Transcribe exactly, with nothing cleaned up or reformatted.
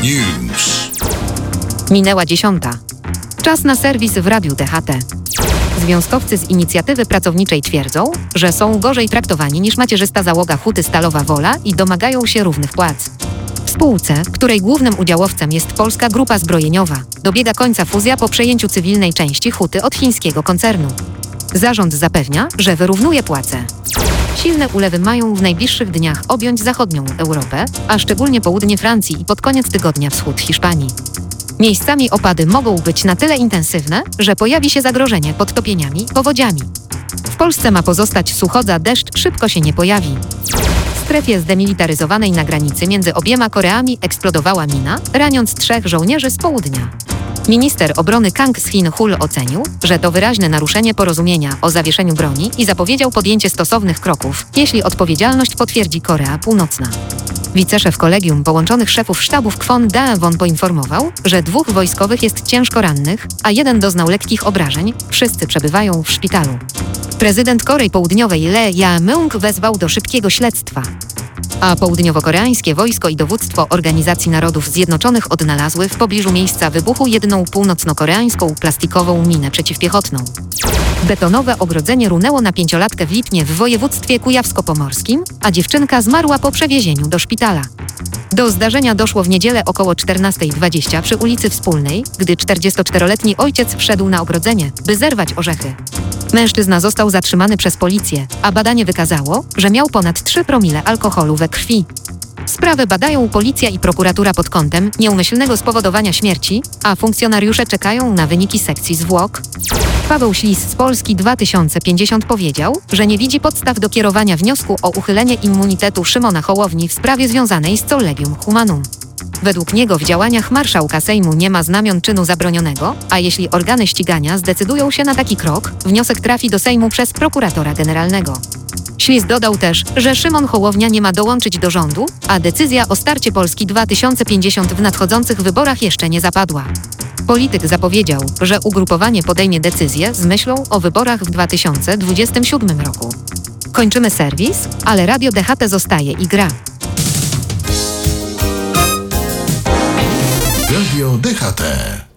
News. Minęła dziesiąta. Czas na serwis w Radiu D H T. Związkowcy z inicjatywy pracowniczej twierdzą, że są gorzej traktowani niż macierzysta załoga Huty Stalowa Wola i domagają się równych płac. W spółce, której głównym udziałowcem jest Polska Grupa Zbrojeniowa, dobiega końca fuzja po przejęciu cywilnej części Huty od chińskiego koncernu. Zarząd zapewnia, że wyrównuje płace. Silne ulewy mają w najbliższych dniach objąć zachodnią Europę, a szczególnie południe Francji i pod koniec tygodnia wschód Hiszpanii. Miejscami opady mogą być na tyle intensywne, że pojawi się zagrożenie podtopieniami, powodziami. W Polsce ma pozostać suchodza, deszcz szybko się nie pojawi. W strefie zdemilitaryzowanej na granicy między obiema Koreami eksplodowała mina, raniąc trzech żołnierzy z południa. Minister obrony Kang z Chin Hul ocenił, że to wyraźne naruszenie porozumienia o zawieszeniu broni i zapowiedział podjęcie stosownych kroków, jeśli odpowiedzialność potwierdzi Korea Północna. Wiceszef Kolegium Połączonych Szefów Sztabów Kwon Daewon poinformował, że dwóch wojskowych jest ciężko rannych, a jeden doznał lekkich obrażeń. Wszyscy przebywają w szpitalu. Prezydent Korei Południowej Lee Jae-myung wezwał do szybkiego śledztwa. A południowo-koreańskie wojsko i dowództwo Organizacji Narodów Zjednoczonych odnalazły w pobliżu miejsca wybuchu jedną północno-koreańską plastikową minę przeciwpiechotną. Betonowe ogrodzenie runęło na pięciolatkę w Lipnie w województwie kujawsko-pomorskim, a dziewczynka zmarła po przewiezieniu do szpitala. Do zdarzenia doszło w niedzielę około czternasta dwadzieścia przy ulicy Wspólnej, gdy czterdziestoczteroletni ojciec wszedł na ogrodzenie, by zerwać orzechy. Mężczyzna został zatrzymany przez policję, a badanie wykazało, że miał ponad trzy promile alkoholu we krwi. Sprawę badają policja i prokuratura pod kątem nieumyślnego spowodowania śmierci, a funkcjonariusze czekają na wyniki sekcji zwłok. Paweł Ślis z Polski dwa tysiące pięćdziesiąt powiedział, że nie widzi podstaw do kierowania wniosku o uchylenie immunitetu Szymona Hołowni w sprawie związanej z Collegium Humanum. Według niego w działaniach marszałka Sejmu nie ma znamion czynu zabronionego, a jeśli organy ścigania zdecydują się na taki krok, wniosek trafi do Sejmu przez prokuratora generalnego. Ślis dodał też, że Szymon Hołownia nie ma dołączyć do rządu, a decyzja o starcie Polski dwa tysiące pięćdziesiąt w nadchodzących wyborach jeszcze nie zapadła. Polityk zapowiedział, że ugrupowanie podejmie decyzję z myślą o wyborach w dwa tysiące dwudziestym siódmym roku. Kończymy serwis, ale Radio D H T zostaje i gra. Radio D H T.